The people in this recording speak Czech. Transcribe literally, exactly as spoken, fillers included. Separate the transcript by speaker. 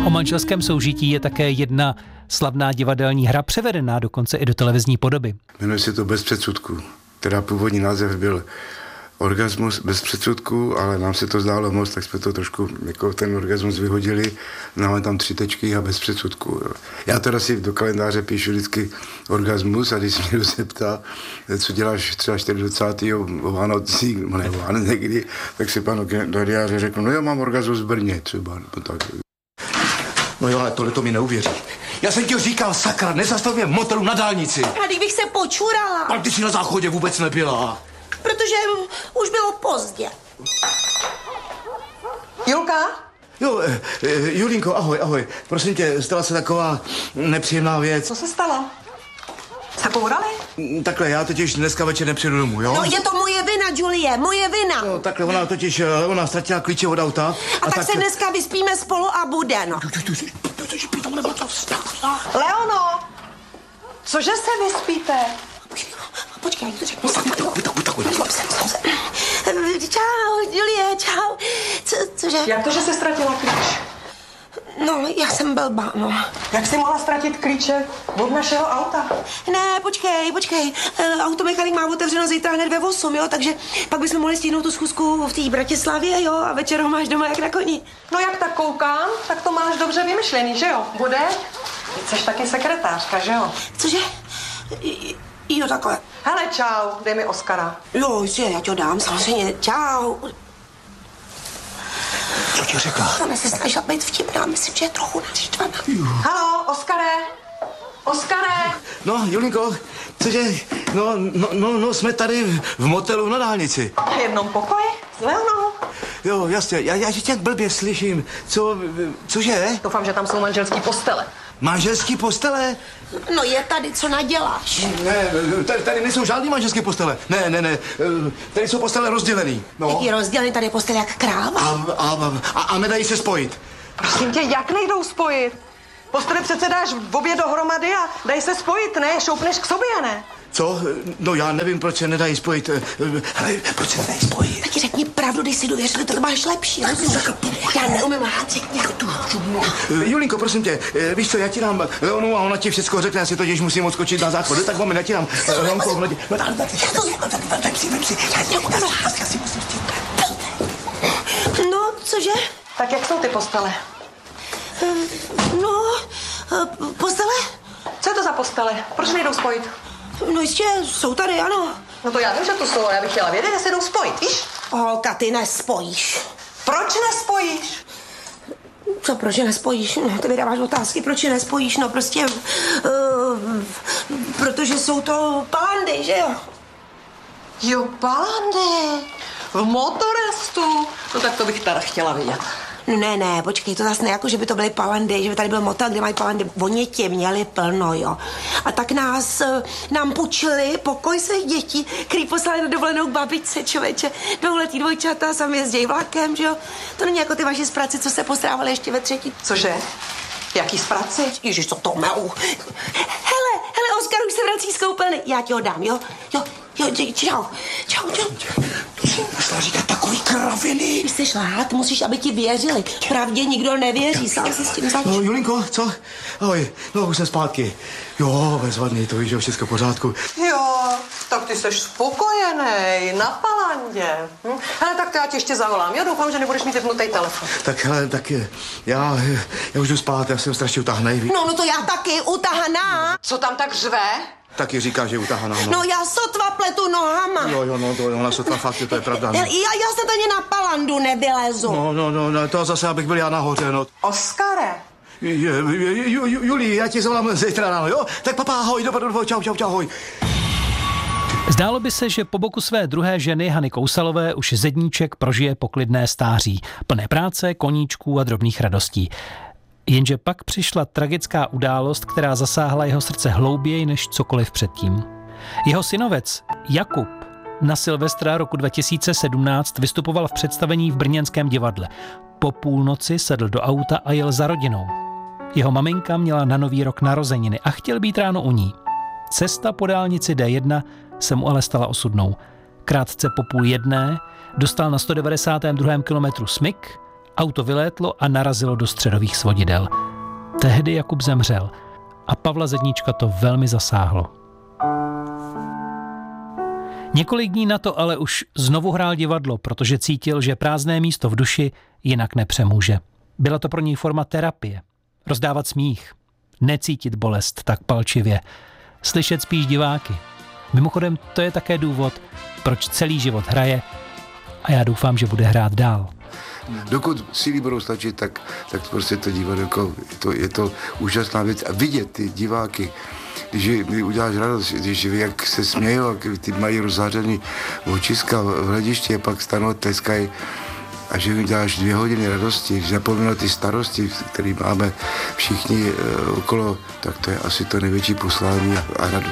Speaker 1: O manželském soužití je také jedna slavná divadelní hra, převedená dokonce i do televizní podoby.
Speaker 2: Jmenuje se to Bez předsudků, teda původní název byl Orgasmus bez předsudků, ale nám se to zdálo moc, tak jsme to trošku jako ten orgasmus vyhodili, máme tam tři tečky a bez předsudků. Já teda si do kalendáře píšu vždycky orgasmus a když se mě zeptá, co děláš třeba čtyřicátého o Vánocích, ne, o Vánoc někdy, tak si panu do diáře řeknu, no jo, mám orgasmus v Brně třeba, nebo tak.
Speaker 3: No jo, ale tohle to mi neuvěří. Já jsem ti říkal, sakra, nezastav mě motoru na dálnici.
Speaker 4: A kdybych se počurala.
Speaker 3: Ale ty si na záchodě vůbec nebyla.
Speaker 4: Protože už bylo pozdě.
Speaker 5: Julka?
Speaker 3: Jo, eh, eh, Julinko, ahoj, ahoj. Prosím tě, stala se taková nepříjemná věc.
Speaker 5: Co se stalo? Zakourali?
Speaker 3: Takhle, já totiž dneska večer nepřijdu domů, jo?
Speaker 4: No je to moje vina, Julie, moje vina.
Speaker 3: No takhle, ona totiž, ona ztratila klíče od auta.
Speaker 4: A, a tak, tak se dneska vyspíme spolu a bude, no.
Speaker 5: Leono! Cože se vyspíte?
Speaker 4: Počkej, to řeknu. Čau, Julie, čau. Co, cože?
Speaker 5: Jak to, že jsi ztratila klíč?
Speaker 4: No, já jsem blbá, no.
Speaker 5: Jak jsi mohla ztratit klíče od našeho auta?
Speaker 4: Ne, počkej, počkej. Automechanik má otevřeno zítra hned ve osm, jo, takže pak bychom mohli stihnout tu schůzku v té Bratislavě, jo, a večer ho máš doma jak na koni.
Speaker 5: No jak tak koukám, tak to máš dobře vymyšlený, že jo? Bude? Ty jsi taky sekretářka, že jo?
Speaker 4: Cože? Jo, takhle.
Speaker 5: Hele, čau, dej mi Oskara.
Speaker 4: Jo, jistě, já ti ho dám, samozřejmě. Čau.
Speaker 3: Co ti řekla?
Speaker 4: Ona se snažila být vtipná, myslím, že je trochu naštvaná.
Speaker 5: Halo, Oskare? Oskare?
Speaker 3: No, Julinko, cože, no, no, no, no, jsme tady v motelu na dálnici.
Speaker 5: V jednom pokoji? S Leonou?
Speaker 3: Jo, jasně, já, já tě blbě slyším. Co, cože?
Speaker 5: Doufám, že tam jsou manželský postele.
Speaker 3: Manželský postele?
Speaker 4: No je tady, co naděláš?
Speaker 3: Ne, tady, tady nejsou žádný manželské postele. Ne, ne, ne, tady jsou postele rozdělený. No.
Speaker 4: Jaký rozdělený, tady je postel jak kráva.
Speaker 3: A, a, a, a nedají se spojit.
Speaker 5: Prosím tě, jak nejdou spojit? Postele přece dáš v obě dohromady a dej se spojit, ne? Šoupneš k sobě, ne?
Speaker 3: Co? No já nevím, proč se nedají spojit. Ale proč se nedají spojit?
Speaker 4: Tak řekni pravdu, když si důvěřili, to máš lepší, rozumíš? Já neumím lhát, řekni.
Speaker 3: Julinko, prosím tě, víš co, já ti dám Leonu a ona ti všechno řekne, já si totiž musím odskočit na záchod, tak moment, já ti dám Leonku, ona ti... No tak, tak, tak si, tak si, já si musím chtít.
Speaker 4: No, cože?
Speaker 5: Tak jak jsou ty postele?
Speaker 4: No, postele?
Speaker 5: Co je to za postele? Proč nejdou spojit?
Speaker 4: No jistě, jsou tady, ano.
Speaker 5: No to já vím, že to jsou, ale já bych chtěla vědět, jestli jdou spojit, víš?
Speaker 4: Holka, ty nespojíš.
Speaker 5: Proč nespojíš?
Speaker 4: Co, proč je nespojíš? No, ty mi dáváš otázky, proč je nespojíš? No prostě, uh, protože jsou to palandy, že jo?
Speaker 5: Jo, palandy. V motorestu. No tak to bych teda chtěla vidět.
Speaker 4: No ne, ne, počkej, to zase ne jako, že by to byly palandy, že by tady byl motel, kde mají palandy. Oni tě měli plno, jo. A tak nás, nám půjčili pokoj svých dětí, který poslali na dovolenou k babičce, člověče. Dvouletý dvojčata, sami jezdí vlakem, že jo. To není jako ty vaši zpraci, co se postrávali ještě ve třetí.
Speaker 5: Cože? Jaký zpraci?
Speaker 4: Ježiš, co to melu. Hele, hele, Oskar už se vrací z koupelny. Já ti ho dám, jo? Jo, jo, čau, čau, čau.
Speaker 3: To si musela říkat takový kraviny.
Speaker 4: Když chceš lhát, musíš, aby ti věřili. Pravdě nikdo nevěří, sám se s tím zač.
Speaker 3: No, Julinko, co? Ahoj, no už jsem zpátky. Jo, bezvadný, to víš, že všechno v pořádku.
Speaker 5: Jo, tak ty jsi spokojenej, na palandě. Hm? Hele, tak to já ti ještě zavolám, jo? Doufám, že nebudeš mít vypnutý telefon.
Speaker 3: Tak hele, tak já, já už jdu spát, já jsem strašně utahanej.
Speaker 4: No, no to já taky, utahaná.
Speaker 5: Co tam tak řve?
Speaker 3: Taky říká, že je utahaná, no.
Speaker 4: No já sotva pletu nohama.
Speaker 3: Jo, jo, no, to ona sotva fakt, to je pravda. No.
Speaker 4: Já, já se tady na palandu nevylezu.
Speaker 3: No, no, no, no, to zase, abych byl já nahoře, no.
Speaker 5: Oskare.
Speaker 3: Je, je, Ju, Ju, Julii, já ti zavolám zítra ráno, jo? Tak papá, ahoj, dobro, dobro, čau, čau, čau, ahoj.
Speaker 1: Zdálo by se, že po boku své druhé ženy Hany Kousalové už Zedníček prožije poklidné stáří, plné práce, koníčků a drobných radostí. Jenže pak přišla tragická událost, která zasáhla jeho srdce hlouběji než cokoliv předtím. Jeho synovec Jakub na Silvestra roku dva tisíce sedmnáct vystupoval v představení v brněnském divadle. Po půlnoci sedl do auta a jel za rodinou. Jeho maminka měla na nový rok narozeniny a chtěl být ráno u ní. Cesta po dálnici D jedna se mu ale stala osudnou. Krátce po půl jedné dostal na sto devadesátém druhém kilometru smyk Auto vylétlo a narazilo do středových svodidel. Tehdy Jakub zemřel a Pavla Zedníčka to velmi zasáhlo. Několik dní na to ale už znovu hrál divadlo, protože cítil, že prázdné místo v duši jinak nepřemůže. Byla to pro něj forma terapie. Rozdávat smích, necítit bolest tak palčivě, slyšet spíš diváky. Mimochodem, to je také důvod, proč celý život hraje a já doufám, že bude hrát dál.
Speaker 2: Dokud síly budou stačit, tak, tak prostě to divadlo, to, je to úžasná věc. A vidět ty diváky, když uděláš radost, když ví, jak se smějí, jak ty mají rozzářený očiska v hledišti a pak stanou a tleskají, a že uděláš dvě hodiny radosti, že zapomíná ty starosti, které máme všichni okolo, tak to je asi to největší poslání a radost.